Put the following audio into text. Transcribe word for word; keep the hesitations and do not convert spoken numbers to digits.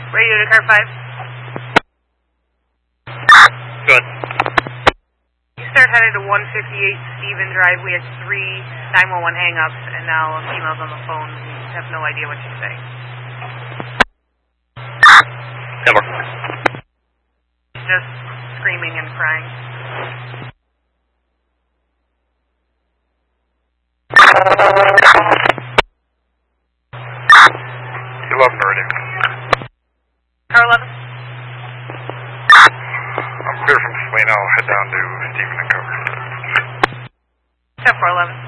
Radio to car five. Good. You start headed to one fifty-eight Stephen Drive. We had three nine one one hang-ups, and now a female's on the phone. We have no idea what she's saying. Never. Just screaming and crying. eleven already. Car eleven. I'm clear from Selena. I'll head down to Stephen and cover. ten four eleven.